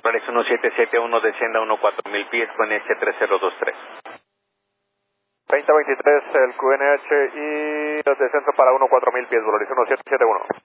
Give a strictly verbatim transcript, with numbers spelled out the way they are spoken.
Volaris uno siete siete uno, descienda uno cuatro mil pies, Q N H tres cero dos tres. veinte veintitrés el Q N H y el descenso para uno cuatro mil pies, Volaris uno siete siete uno.